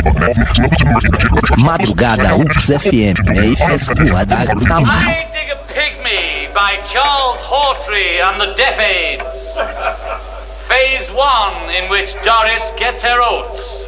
Madrugada UX FM e frescura da gruta. I Dig a Pygmy by Charles Hawtrey and the Deaf Aids. Phase 1, in which Doris gets her oats.